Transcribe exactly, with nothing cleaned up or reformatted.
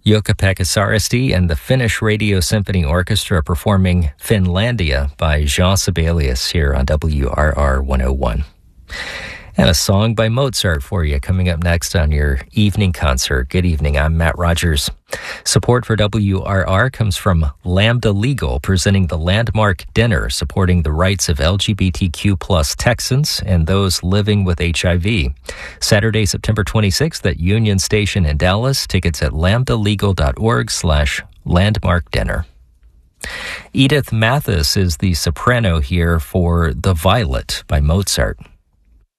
Jukka-Pekka Saaristi and the Finnish Radio Symphony Orchestra performing Finlandia by Jean Sibelius here on W R R one oh one. And a song by Mozart for you coming up next on your evening concert. Good evening, I'm Matt Rogers. Support for W R R comes from Lambda Legal, presenting the Landmark Dinner, supporting the rights of L G B T Q plus Texans and those living with H I V. Saturday, September twenty-sixth at Union Station in Dallas. Tickets at lambdalegal.org slash landmark dinner. Edith Mathis is the soprano here for The Violet by Mozart.